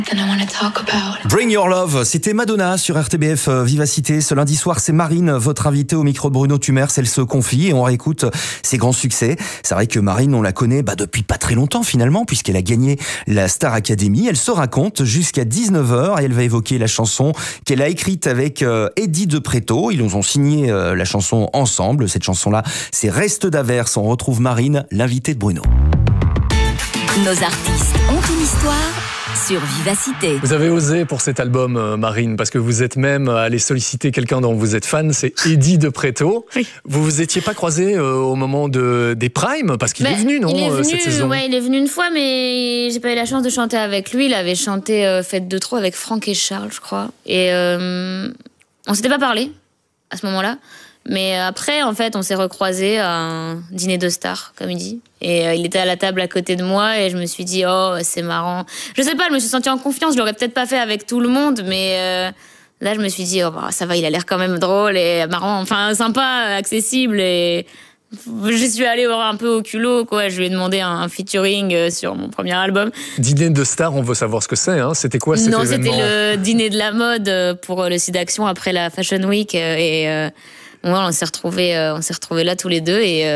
Bring Your Love, c'était Madonna sur RTBF Vivacité. Ce lundi soir, c'est Marine, votre invitée au micro de Bruno Tumers. Elle se confie et on réécoute ses grands succès. C'est vrai que Marine, on la connaît depuis pas très longtemps finalement, puisqu'elle a gagné la Star Academy. Elle se raconte jusqu'à 19h et elle va évoquer la chanson qu'elle a écrite avec Eddie De Pretto. Ils ont signé la chanson ensemble. Cette chanson-là, c'est Reste d'averse. On retrouve Marine, l'invitée de Bruno. Nos artistes ont une histoire sur Vivacité. Vous avez osé pour cet album, Marine, parce que vous êtes même allé solliciter quelqu'un dont vous êtes fan, c'est Eddie De Pretto. Oui. Vous vous étiez pas croisés au moment des Primes, parce qu'il est venu, non, cette saison? Ouais, il est venu une fois, mais j'ai pas eu la chance de chanter avec lui. Il avait chanté Fête de trop avec Franck et Charles, je crois. Et on s'était pas parlé à ce moment-là. Mais après, en fait, on s'est recroisés à un dîner de stars, comme il dit. Et il était à la table à côté de moi et je me suis dit, oh, c'est marrant. Je sais pas, je me suis sentie en confiance. Je l'aurais peut-être pas fait avec tout le monde, mais là, je me suis dit, oh, bah, ça va, il a l'air quand même drôle et marrant. Enfin, sympa, accessible. Et je suis allée voir un peu au culot, quoi. Je lui ai demandé un featuring sur mon premier album. Dîner de stars, on veut savoir ce que c'est, hein. C'était quoi cet événement? Non, c'était le dîner de la mode pour le site d'action après la Fashion Week. Ouais, on s'est retrouvés là tous les deux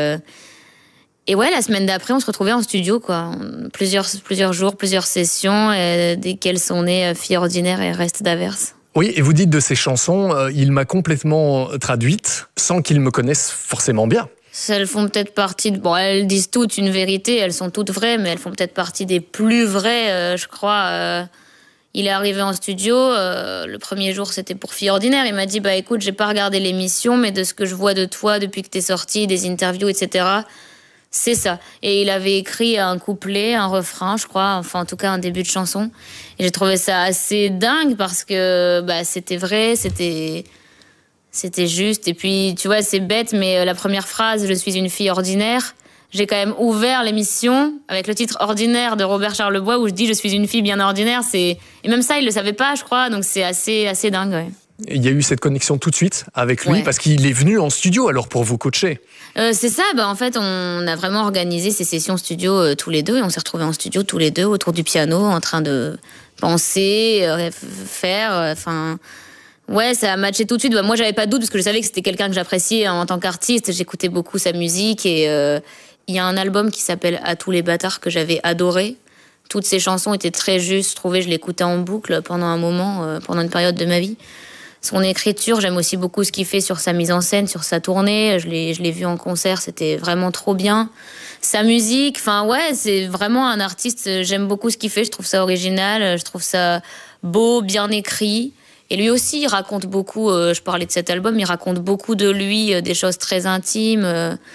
et ouais, la semaine d'après, on se retrouvait en studio, quoi. Plusieurs jours, plusieurs sessions, desquelles sont nées Fille ordinaire et Reste d'averse. Oui, et vous dites de ces chansons, il m'a complètement traduite, sans qu'il me connaisse forcément bien. Elles font peut-être partie bon, elles disent toutes une vérité, elles sont toutes vraies, mais elles font peut-être partie des plus vraies, je crois. Il est arrivé en studio, le premier jour c'était pour Fille ordinaire, il m'a dit bah écoute, j'ai pas regardé l'émission, mais de ce que je vois de toi depuis que t'es sorti, des interviews, etc., c'est ça. Et il avait écrit un couplet, un refrain, je crois, enfin en tout cas un début de chanson. Et j'ai trouvé ça assez dingue parce que bah, c'était vrai, c'était juste. Et puis tu vois, c'est bête, mais la première phrase, je suis une fille ordinaire, j'ai quand même ouvert l'émission avec le titre Ordinaire de Robert Charlebois où je dis je suis une fille bien ordinaire. Et même ça, il le savait pas, je crois, donc c'est assez dingue. Ouais. Il y a eu cette connexion tout de suite avec lui, ouais. Parce qu'il est venu en studio alors pour vous coacher. C'est ça, bah, en fait on a vraiment organisé ces sessions studio tous les deux et on s'est retrouvés en studio tous les deux autour du piano en train de penser, faire, enfin... Ouais, ça a matché tout de suite. Bah, moi, j'avais pas de doute parce que je savais que c'était quelqu'un que j'appréciais en tant qu'artiste. J'écoutais beaucoup sa musique et il y a un album qui s'appelle À tous les bâtards que j'avais adoré. Toutes ces chansons étaient très justes. Je trouvais, je l'écoutais en boucle pendant un moment, pendant une période de ma vie. Son écriture, j'aime aussi beaucoup ce qu'il fait sur sa mise en scène, sur sa tournée. Je l'ai vu en concert, c'était vraiment trop bien. Sa musique, enfin ouais, c'est vraiment un artiste. J'aime beaucoup ce qu'il fait. Je trouve ça original. Je trouve ça beau, bien écrit. Et lui aussi, il raconte beaucoup, je parlais de cet album, il raconte beaucoup de lui, des choses très intimes,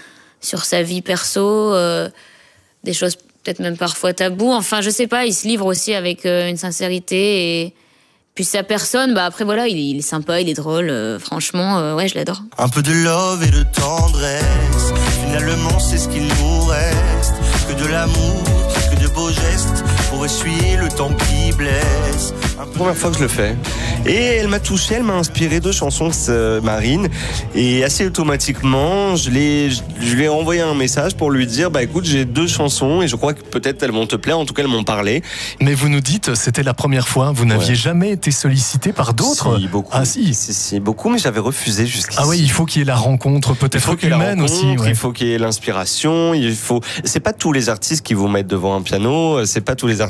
sur sa vie perso, des choses peut-être même parfois tabous. Enfin, je sais pas, il se livre aussi avec une sincérité. Et puis sa personne, bah après voilà, il est sympa, il est drôle, franchement, ouais, je l'adore. Un peu de love et de tendresse, finalement c'est ce qu'il nous reste. Que de l'amour, que de beaux gestes, pour essuyer le temps qui blesse. Première fois que je le fais. Et elle m'a touché, elle m'a inspiré 2 chansons, Marine. Et assez automatiquement, je lui ai envoyé un message pour lui dire, bah écoute, j'ai 2 chansons et je crois que peut-être elles vont te plaire. En tout cas, elles m'ont parlé. Mais vous nous dites, c'était la première fois. Vous n'aviez jamais été sollicité par d'autres? Si, beaucoup. Ah si. Si, beaucoup, mais j'avais refusé jusqu'ici. Ah oui, il faut qu'il y ait la rencontre, peut-être humaine aussi. Ouais. Il faut qu'il y ait l'inspiration. C'est pas tous les artistes qui vous mettent devant un piano. C'est pas tous les artistes